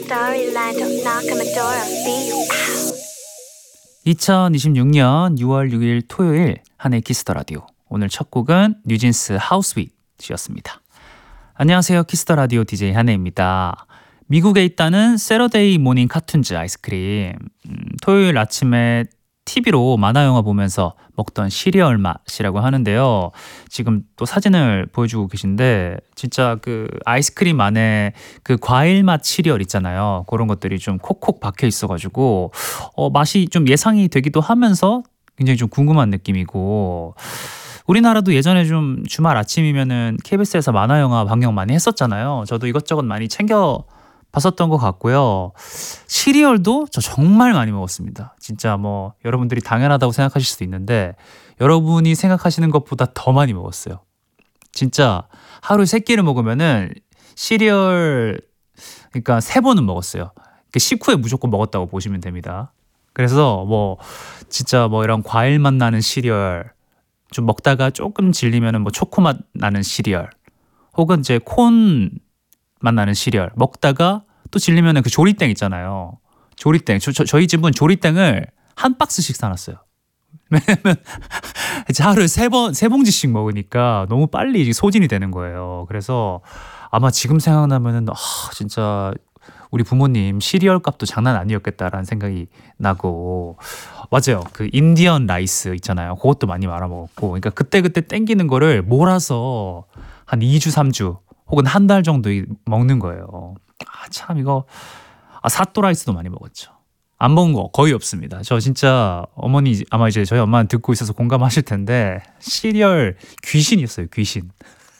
storyline. Don't knock on my door, I'll see you out. 2026년 6월 6일 토요일 한해 키스더 라디오. 오늘 첫 곡은 뉴진스 하우스윗이었습니다. 안녕하세요. 키스더 라디오 DJ 한해입니다. 미국에 있다는 세러데이 모닝 카툰즈 아이스크림. 토요일 아침에 TV로 만화 영화 보면서 먹던 시리얼 맛이라고 하는데요. 지금 또 사진을 보여주고 계신데 진짜 그 아이스크림 안에 그 과일 맛 시리얼 있잖아요. 그런 것들이 좀 콕콕 박혀 있어가지고 맛이 좀 예상이 되기도 하면서 굉장히 좀 궁금한 느낌이고, 우리나라도 예전에 좀 주말 아침이면은 KBS에서 만화 영화 방영 많이 했었잖아요. 저도 이것저것 많이 챙겨 봤었던 것 같고요. 시리얼도 저 정말 많이 먹었습니다. 진짜 뭐 여러분들이 당연하다고 생각하실 수도 있는데 여러분이 생각하시는 것보다 더 많이 먹었어요. 진짜 하루에 3끼를 먹으면은 시리얼 그러니까 3번은 먹었어요. 식후에 무조건 먹었다고 보시면 됩니다. 그래서 뭐 진짜 뭐 이런 과일 맛 나는 시리얼, 좀 먹다가 조금 질리면은 뭐 초코 맛 나는 시리얼, 혹은 이제 콘 맛 나는 시리얼 먹다가 또 질리면은 그 조리땡 있잖아요. 조리땡. 저희 집은 조리땡을 한 박스씩 사놨어요. 왜냐면 하루에 3봉지씩 먹으니까 너무 빨리 소진이 되는 거예요. 그래서 아마 지금 생각나면은 진짜 우리 부모님 시리얼 값도 장난 아니었겠다라는 생각이 나고, 맞아요. 그 인디언 라이스 있잖아요. 그것도 많이 말아 먹었고, 그러니까 그때그때 땡기는 거를 몰아서 한 2주 3주 혹은 한 달 정도 먹는 거예요. 참 이거 사또 라이스도 많이 먹었죠. 안 먹은 거 거의 없습니다. 저 진짜 어머니 아마 이제 저희 엄마는 듣고 있어서 공감하실 텐데 시리얼 귀신이었어요. 귀신.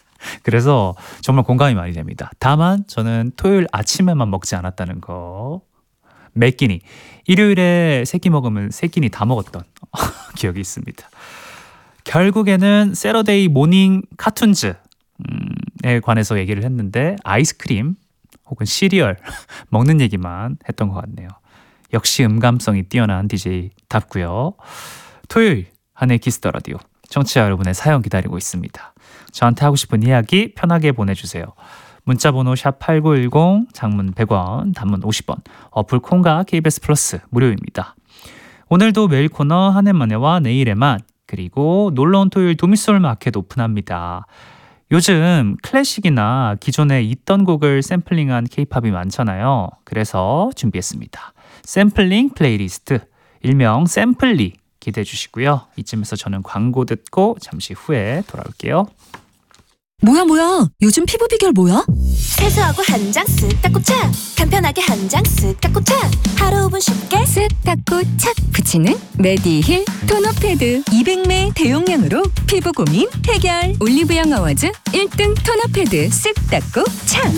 그래서 정말 공감이 많이 됩니다. 다만 저는 토요일 아침에만 먹지 않았다는 거. 매 끼니 일요일에 3끼 먹으면 3끼니 다 먹었던 기억이 있습니다. 결국에는 세러데이 모닝 카툰즈 에 관해서 얘기를 했는데 아이스크림 혹은 시리얼 먹는 얘기만 했던 것 같네요. 역시 음감성이 뛰어난 DJ답고요. 토요일 한해 키스더 라디오, 청취자 여러분의 사연 기다리고 있습니다. 저한테 하고 싶은 이야기 편하게 보내주세요. 문자번호 샵8910, 장문 100원, 단문 50원, 어플 콩과 KBS 플러스 무료입니다. 오늘도 메일 코너 한해만해와 내일의 맛, 그리고 놀러온 토요일 도미솔 마켓 오픈합니다. 요즘 클래식이나 기존에 있던 곡을 샘플링한 K-팝이 많잖아요. 그래서 준비했습니다. 샘플링 플레이리스트, 일명 샘플리, 기대해 주시고요. 이쯤에서 저는 광고 듣고 잠시 후에 돌아올게요. 뭐야? 요즘 피부 비결 뭐야? 세수하고 한 장 쓱 닦고 착, 간편하게 한 장 쓱 닦고 착, 하루 5분 쉽게 쓱 닦고 착 붙이는 메디힐 토너 패드 200ml 대용량으로 피부 고민 해결. 올리브영 어워즈 1등 토너 패드 쓱 닦고 착.